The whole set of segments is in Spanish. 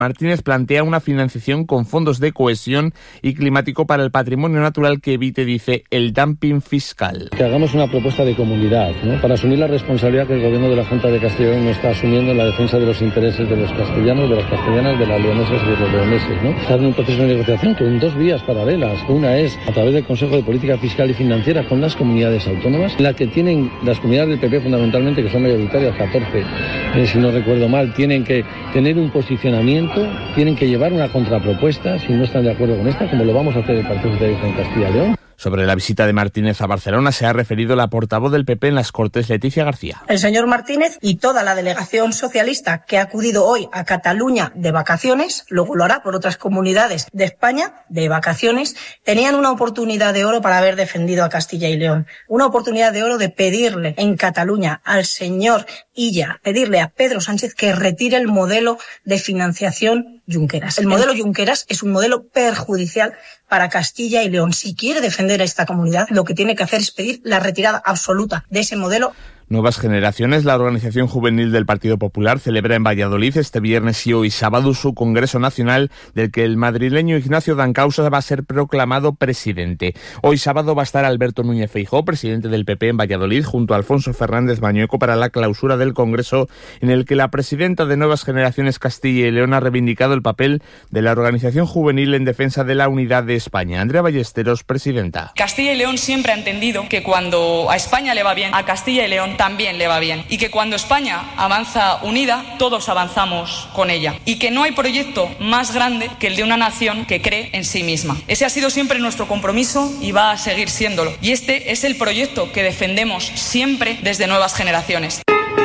Martínez plantea una financiación con fondos de cohesión y climático para el patrimonio natural que evite, dice, el dumping fiscal. Que hagamos una propuesta de comunidad, ¿no?, para asumir la responsabilidad que el gobierno de la Junta de Castilla y León no está asumiendo en la defensa de los intereses de los castellanos, de las castellanas, de las leonesas y de los leoneses, ¿no? Estar en un proceso de negociación con dos vías paralelas. Una es a través del Consejo de Política Fiscal y Financiera con las comunidades autónomas, la que tienen las comunidades del PP fundamentalmente, que son mayoritarias, 14, si no recuerdo mal, tienen que tener un posicionamiento, tienen que llevar una contrapropuesta si no están de acuerdo con esta, como lo vamos a hacer el Partido Socialista en Castilla y León. Sobre la visita de Martínez a Barcelona se ha referido la portavoz del PP en las Cortes, Leticia García. El señor Martínez y toda la delegación socialista que ha acudido hoy a Cataluña de vacaciones, luego lo hará por otras comunidades de España de vacaciones, tenían una oportunidad de oro para haber defendido a Castilla y León. Una oportunidad de oro de pedirle en Cataluña al señor Illa, pedirle a Pedro Sánchez que retire el modelo de financiación Junqueras. El modelo Junqueras es un modelo perjudicial para Castilla y León. Si quiere defender a esta comunidad, lo que tiene que hacer es pedir la retirada absoluta de ese modelo. Nuevas Generaciones, la organización juvenil del Partido Popular, celebra en Valladolid este viernes y hoy sábado su Congreso Nacional, del que el madrileño Ignacio Dancausa va a ser proclamado presidente. Hoy sábado va a estar Alberto Núñez Feijóo, presidente del PP en Valladolid, junto a Alfonso Fernández Mañueco para la clausura del Congreso, en el que la presidenta de Nuevas Generaciones Castilla y León ha reivindicado el papel de la organización juvenil en defensa de la unidad de España. Andrea Ballesteros, presidenta. Castilla y León siempre ha entendido que cuando a España le va bien, a Castilla y León también le va bien, y que cuando España avanza unida, todos avanzamos con ella, y que no hay proyecto más grande que el de una nación que cree en sí misma. Ese ha sido siempre nuestro compromiso y va a seguir siéndolo, y este es el proyecto que defendemos siempre desde Nuevas Generaciones.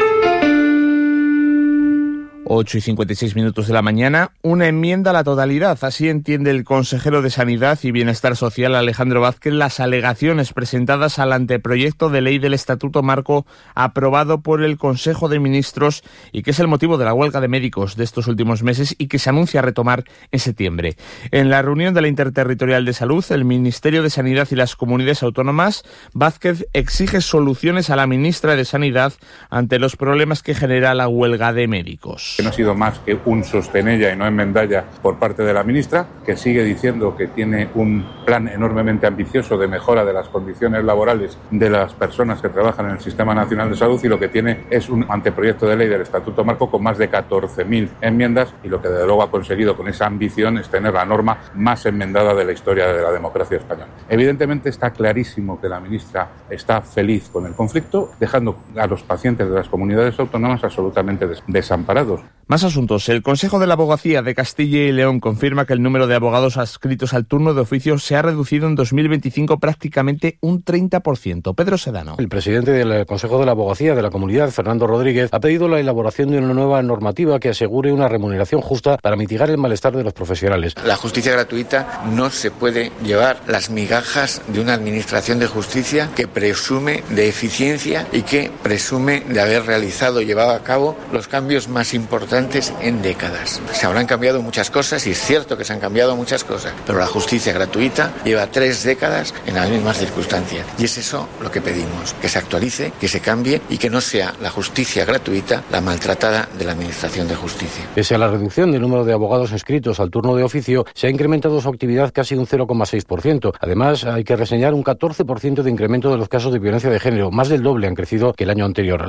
8:56 de la mañana, una enmienda a la totalidad. Así entiende el consejero de Sanidad y Bienestar Social, Alejandro Vázquez, las alegaciones presentadas al anteproyecto de ley del Estatuto Marco aprobado por el Consejo de Ministros y que es el motivo de la huelga de médicos de estos últimos meses y que se anuncia retomar en septiembre. En la reunión de la Interterritorial de Salud, el Ministerio de Sanidad y las comunidades autónomas, Vázquez exige soluciones a la ministra de Sanidad ante los problemas que genera la huelga de médicos. Que no ha sido más que un sostenella y no enmendalla por parte de la ministra, que sigue diciendo que tiene un plan enormemente ambicioso de mejora de las condiciones laborales de las personas que trabajan en el Sistema Nacional de Salud, y lo que tiene es un anteproyecto de ley del Estatuto Marco con más de 14.000 enmiendas, y lo que desde luego ha conseguido con esa ambición es tener la norma más enmendada de la historia de la democracia española. Evidentemente está clarísimo que la ministra está feliz con el conflicto, dejando a los pacientes de las comunidades autónomas absolutamente desamparados. Más asuntos. El Consejo de la Abogacía de Castilla y León confirma que el número de abogados adscritos al turno de oficio se ha reducido en 2025 prácticamente un 30%. Pedro Sedano. El presidente del Consejo de la Abogacía de la Comunidad, Fernando Rodríguez, ha pedido la elaboración de una nueva normativa que asegure una remuneración justa para mitigar el malestar de los profesionales. La justicia gratuita no se puede llevar las migajas de una administración de justicia que presume de eficiencia y que presume de haber realizado y llevado a cabo los cambios más importantes en décadas. Se habrán cambiado muchas cosas y es cierto que se han cambiado muchas cosas, pero la justicia gratuita lleva 3 décadas en las mismas circunstancias y es eso lo que pedimos, que se actualice, que se cambie y que no sea la justicia gratuita la maltratada de la administración de justicia. Pese a la reducción del número de abogados inscritos al turno de oficio, se ha incrementado su actividad casi un 0,6%. Además, hay que reseñar un 14% de incremento de los casos de violencia de género, más del doble han crecido que el año anterior.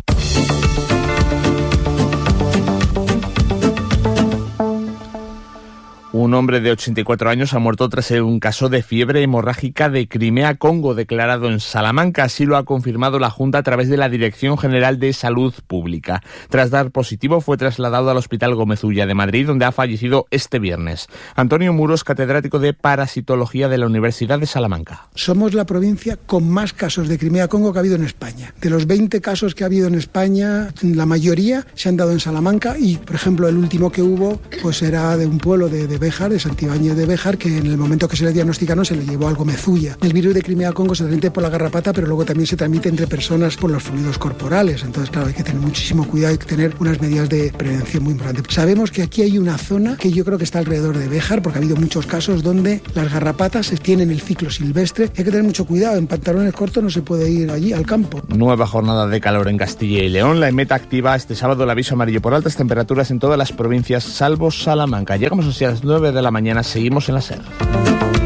Un hombre de 84 años ha muerto tras un caso de fiebre hemorrágica de Crimea-Congo declarado en Salamanca. Así lo ha confirmado la Junta a través de la Dirección General de Salud Pública. Tras dar positivo, fue trasladado al Hospital Gómez Ulla de Madrid, donde ha fallecido este viernes. Antonio Muros, catedrático de Parasitología de la Universidad de Salamanca. Somos la provincia con más casos de Crimea-Congo que ha habido en España. De los 20 casos que ha habido en España, la mayoría se han dado en Salamanca y, por ejemplo, el último que hubo pues era de un pueblo de Béjar, de Santibáñez de Béjar, que en el momento que se le diagnosticaron se le llevó algo mezulla. El virus de Crimea-Congo se transmite por la garrapata, pero luego también se transmite entre personas por los fluidos corporales. Entonces, claro, hay que tener muchísimo cuidado, hay que tener unas medidas de prevención muy importantes. Sabemos que aquí hay una zona que yo creo que está alrededor de Béjar, porque ha habido muchos casos donde las garrapatas tienen el ciclo silvestre. Hay que tener mucho cuidado, en pantalones cortos no se puede ir allí al campo. Nueva jornada de calor en Castilla y León. La EMET activa este sábado el aviso amarillo por altas temperaturas en todas las provincias salvo Salamanca. Llegamos así a las 9 de la mañana, seguimos en la SER.